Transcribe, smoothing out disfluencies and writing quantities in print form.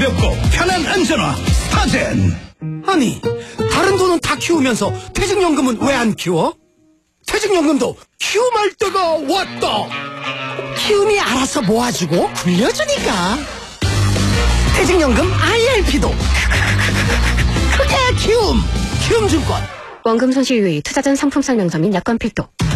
가볍고 편한 안전화 스타젠. 아니, 다른 돈은 다 키우면서 퇴직연금은 왜 안 키워? 퇴직연금도 키움할 때가 왔다. 키움이 알아서 모아주고 굴려주니까. 퇴직연금 IRP도 크게 키움. 키움증권. 원금 손실 유의, 투자 전 상품 설명서 및 약관 필독.